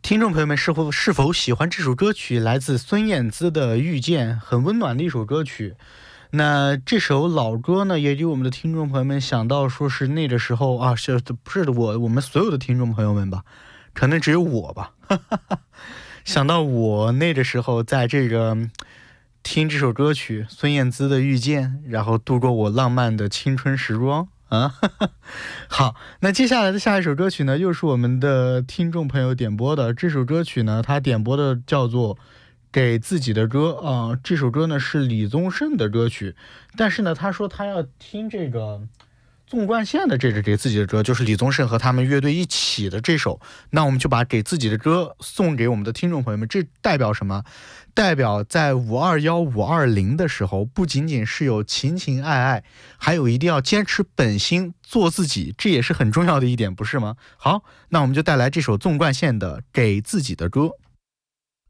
听众朋友们是否喜欢这首歌曲？来自孙燕姿的《遇见》，很温暖的一首歌曲。那这首老歌呢，也给我们的听众朋友们想到说是那个时候啊，不是我们所有的听众朋友们吧？可能只有我吧。想到我那个时候在这个听这首歌曲孙燕姿的《遇见》，然后度过我浪漫的青春时光。好，那接下来的下一首歌曲呢，又是我们的听众朋友点播的。这首歌曲呢，他点播的叫做《给自己的歌》这首歌呢是李宗盛的歌曲，但是呢，他说他要听这个纵贯线的这个给自己的歌，就是李宗盛和他们乐队一起的这首。那我们就把给自己的歌送给我们的听众朋友们，这代表什么？代表在521、520的时候，不仅仅是有情情爱爱，还有一定要坚持本心，做自己，这也是很重要的一点，不是吗？好，那我们就带来这首纵贯线的《给自己的歌》。